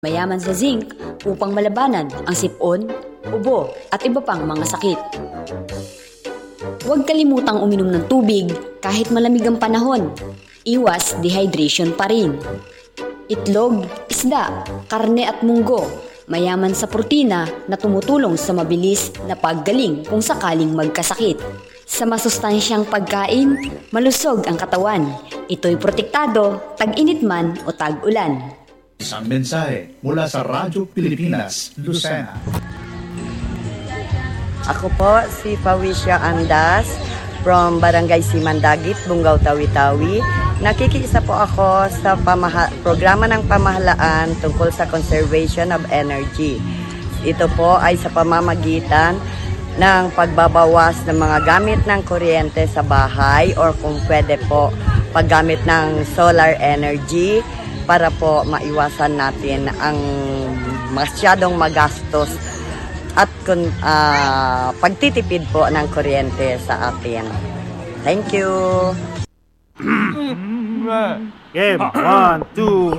Mayaman sa zinc upang malabanan ang sipon, ubo at iba pang mga sakit. Huwag kalimutang uminom ng tubig kahit malamig ang panahon. Iwas dehydration pa rin. Itlog, isda, karne at munggo. Mayaman sa protina na tumutulong sa mabilis na paggaling kung sakaling magkasakit. Sa masustansyang pagkain, malusog ang katawan. Ito'y protektado, tag-init man o tag-ulan. Isang mensahe mula sa Radyo Pilipinas, Lucena. Ako po si Pawisya Andas from Barangay Simandagit, Bungaw, Tawi-Tawi. Nakikiisa po ako sa programa ng pamahalaan tungkol sa conservation of energy. Ito po ay sa pamamagitan ng pagbabawas ng mga gamit ng kuryente sa bahay or kung pwede po paggamit ng solar energy para po maiwasan natin ang masyadong magastos at pagtitipid po ng kuryente sa atin. Thank you! Game, 1, 2,